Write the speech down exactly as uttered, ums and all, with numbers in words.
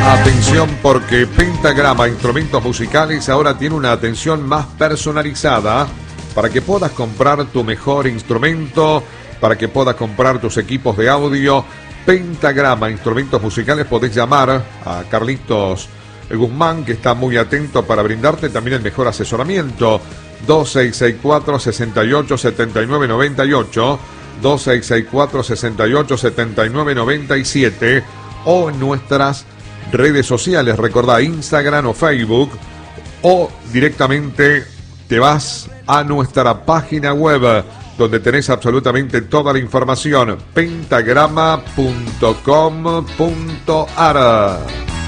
Atención, porque Pentagrama Instrumentos Musicales ahora tiene una atención más personalizada para que puedas comprar tu mejor instrumento, para que puedas comprar tus equipos de audio. Pentagrama Instrumentos Musicales, podés llamar a Carlitos Guzmán, que está muy atento para brindarte también el mejor asesoramiento. Dos seis seis cuatro, seis ocho, siete nueve nueve ocho, dos seis seis cuatro, seis ocho, siete nueve nueve siete, o en nuestras redes sociales, recordá Instagram o Facebook, o directamente te vas a nuestra página web donde tenés absolutamente toda la información, pentagrama punto com punto ar.